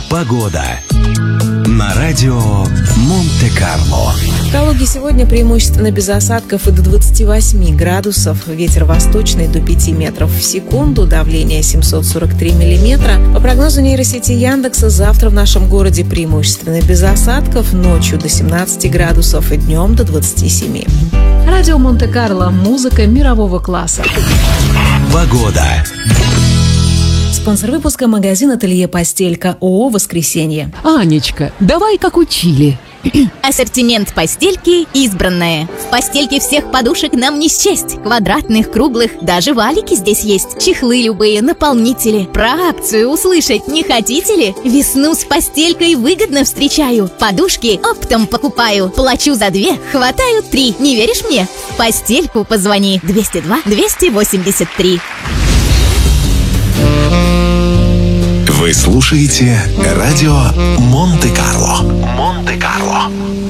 Погода на радио Монте-Карло. В Калуге сегодня преимущественно без осадков и до 28 градусов. Ветер восточный до 5 метров в секунду, давление 743 миллиметра. По прогнозу нейросети Яндекса, завтра в нашем городе преимущественно без осадков, ночью до 17 градусов и днем до 27. Радио Монте-Карло. Музыка мирового класса. Погода. Спонсор выпуска — магазин «Ателье Постелька», ООО «Воскресенье». Анечка, давай как учили. Ассортимент постельки избранное. В постельке всех подушек нам не счесть. Квадратных, круглых, даже валики здесь есть. Чехлы любые, наполнители. Про акцию услышать не хотите ли? Весну с постелькой выгодно встречаю. Подушки оптом покупаю. Плачу за 2, хватаю 3. Не веришь мне? В постельку позвони. 202-283. Вы слушаете радио Монте-Карло. Монте-Карло.